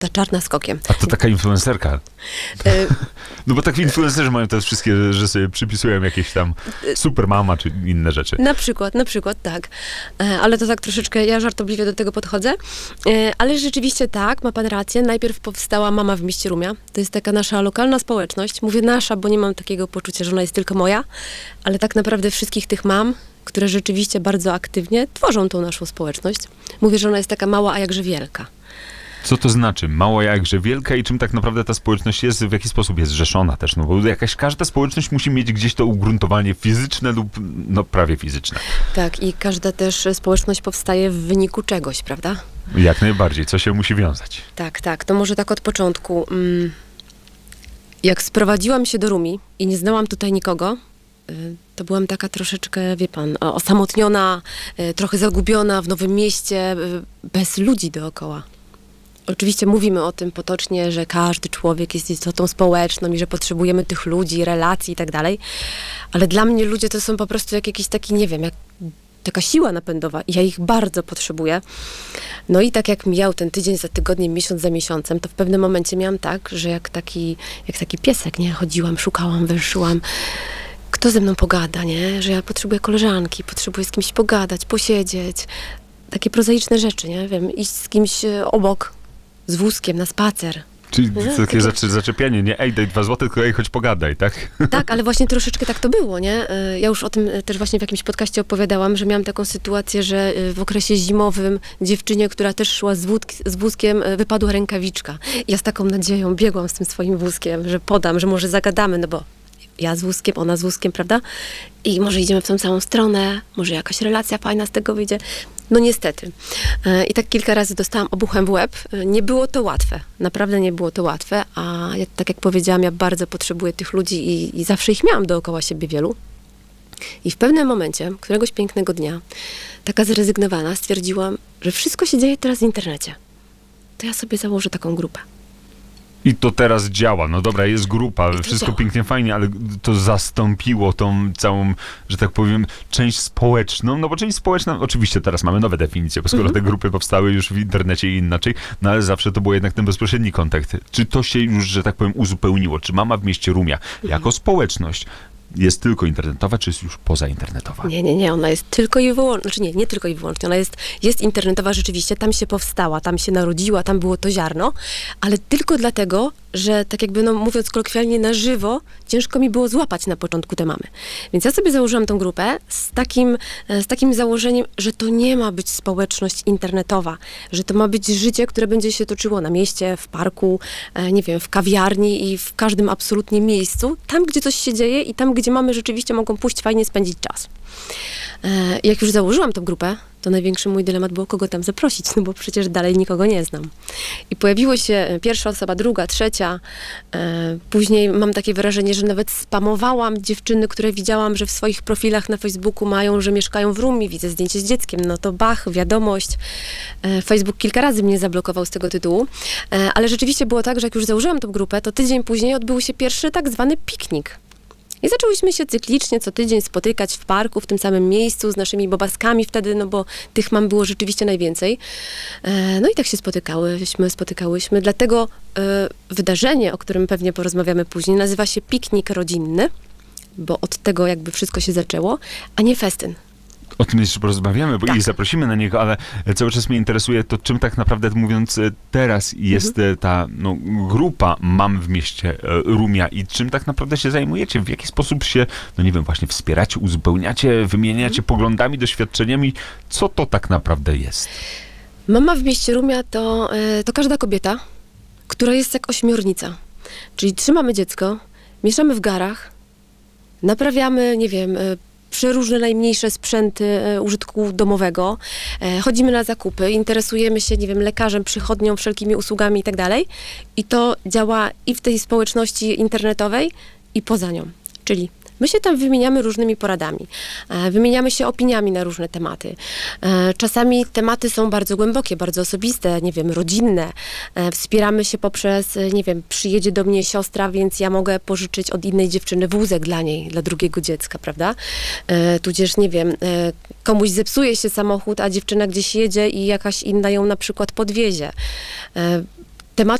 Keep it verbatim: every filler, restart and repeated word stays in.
ta czarna z kokiem. A to taka influencerka. No bo tak influencerzy mają te wszystkie, że sobie przypisują jakieś tam supermama czy inne rzeczy. Na przykład, na przykład, tak. Ale to tak troszeczkę, ja żartobliwie do tego podchodzę. Ale rzeczywiście tak, ma pan rację. Najpierw powstała Mama w mieście Rumia. To jest taka nasza lokalna społeczność. Mówię nasza, bo nie mam takiego poczucia, że ona jest tylko moja, ale tak naprawdę wszystkich tych mam, które rzeczywiście bardzo aktywnie tworzą tą naszą społeczność. Mówię, że ona jest taka mała, a jakże wielka. Co to znaczy? Mała jakże wielka i czym tak naprawdę ta społeczność jest, w jaki sposób jest zrzeszona też? No bo jakaś, każda społeczność musi mieć gdzieś to ugruntowanie fizyczne lub no prawie fizyczne. Tak, i każda też społeczność powstaje w wyniku czegoś, prawda? Jak najbardziej. Co się musi wiązać? Tak, tak. To może tak od początku. Jak sprowadziłam się do Rumi i nie znałam tutaj nikogo, to byłam taka troszeczkę, wie pan, osamotniona, trochę zagubiona w nowym mieście, bez ludzi dookoła. Oczywiście mówimy o tym potocznie, że każdy człowiek jest istotą społeczną i że potrzebujemy tych ludzi, relacji i tak dalej, ale dla mnie ludzie to są po prostu jak jakiś taki, nie wiem, jak taka siła napędowa i ja ich bardzo potrzebuję. No i tak jak mijał ten tydzień za tygodniem, miesiąc za miesiącem, to w pewnym momencie miałam tak, że jak taki, jak taki piesek, nie? Chodziłam, szukałam, węszyłam. Kto ze mną pogada, nie? Że ja potrzebuję koleżanki, potrzebuję z kimś pogadać, posiedzieć. Takie prozaiczne rzeczy, nie? Wiem, iść z kimś obok, z wózkiem na spacer. Czyli no, takie takie... zaczepianie, nie? Ej, daj dwa złote, tylko ej, chodź pogadaj, tak? Tak, ale właśnie troszeczkę tak to było, nie? Ja już o tym też właśnie w jakimś podcaście opowiadałam, że miałam taką sytuację, że w okresie zimowym dziewczynie, która też szła z, wódk, z wózkiem, wypadła rękawiczka. Ja z taką nadzieją biegłam z tym swoim wózkiem, że podam, że może zagadamy, no bo ja z wózkiem, ona z wózkiem, prawda? I może idziemy w tą samą stronę, może jakaś relacja fajna z tego wyjdzie. No niestety. I tak kilka razy dostałam obuchem w łeb. Nie było to łatwe. Naprawdę nie było to łatwe, a ja, tak jak powiedziałam, ja bardzo potrzebuję tych ludzi i, i zawsze ich miałam dookoła siebie wielu. I w pewnym momencie, któregoś pięknego dnia, taka zrezygnowana, stwierdziłam, że wszystko się dzieje teraz w internecie. To ja sobie założę taką grupę. I to teraz działa. No dobra, jest grupa, wszystko działa. Pięknie, fajnie, ale to zastąpiło tą całą, że tak powiem, część społeczną. No bo część społeczna, oczywiście teraz mamy nowe definicje, bo skoro mm-hmm. te grupy powstały już w internecie i inaczej, no ale zawsze to był jednak ten bezpośredni kontakt. Czy to się już, że tak powiem, uzupełniło? Czy Mama w mieście Rumia mm-hmm. jako społeczność jest tylko internetowa, czy jest już pozainternetowa? Nie, nie, nie, ona jest tylko i wyłącznie, znaczy nie, nie tylko i wyłącznie, ona jest, jest internetowa rzeczywiście, tam się powstała, tam się narodziła, tam było to ziarno, ale tylko dlatego, że tak jakby, no mówiąc kolokwialnie, na żywo ciężko mi było złapać na początku te mamy. Więc ja sobie założyłam tą grupę z takim, z takim założeniem, że to nie ma być społeczność internetowa, że to ma być życie, które będzie się toczyło na mieście, w parku, nie wiem, w kawiarni i w każdym absolutnie miejscu, tam, gdzie coś się dzieje i tam, gdzie mamy rzeczywiście mogą pójść fajnie spędzić czas. Jak już założyłam tą grupę, to największy mój dylemat było, kogo tam zaprosić, no bo przecież dalej nikogo nie znam. I pojawiło się pierwsza osoba, druga, trzecia. Później mam takie wrażenie, że nawet spamowałam dziewczyny, które widziałam, że w swoich profilach na Facebooku mają, że mieszkają w Rumi, widzę zdjęcie z dzieckiem, no to bach, wiadomość. Facebook kilka razy mnie zablokował z tego tytułu, ale rzeczywiście było tak, że jak już założyłam tą grupę, to tydzień później odbył się pierwszy tak zwany piknik. I zaczęłyśmy się cyklicznie co tydzień spotykać w parku, w tym samym miejscu z naszymi bobaskami wtedy, no bo tych mam było rzeczywiście najwięcej. No i tak się spotykałyśmy, spotykałyśmy. Dlatego wydarzenie, o którym pewnie porozmawiamy później, nazywa się piknik rodzinny, bo od tego jakby wszystko się zaczęło, a nie festyn. O tym jeszcze porozmawiamy, bo tak. I zaprosimy na niego, ale cały czas mnie interesuje to, czym tak naprawdę mówiąc teraz jest mhm. ta no, grupa mam w mieście Rumia i czym tak naprawdę się zajmujecie, w jaki sposób się, no nie wiem, właśnie wspieracie, uzupełniacie, wymieniacie mhm. poglądami, doświadczeniami. Co to tak naprawdę jest? Mama w mieście Rumia to, to każda kobieta, która jest jak ośmiornica. Czyli trzymamy dziecko, mieszamy w garach, naprawiamy, nie wiem, przeróżne najmniejsze sprzęty e, użytku domowego, e, chodzimy na zakupy, interesujemy się, nie wiem, lekarzem, przychodnią, wszelkimi usługami i tak dalej. I to działa i w tej społeczności internetowej, i poza nią. Czyli my się tam wymieniamy różnymi poradami, e, wymieniamy się opiniami na różne tematy. E, czasami tematy są bardzo głębokie, bardzo osobiste, nie wiem, rodzinne. E, wspieramy się poprzez, nie wiem, przyjedzie do mnie siostra, więc ja mogę pożyczyć od innej dziewczyny wózek dla niej, dla drugiego dziecka, prawda? E, tudzież, nie wiem, e, komuś zepsuje się samochód, a dziewczyna gdzieś jedzie i jakaś inna ją na przykład podwiezie. E,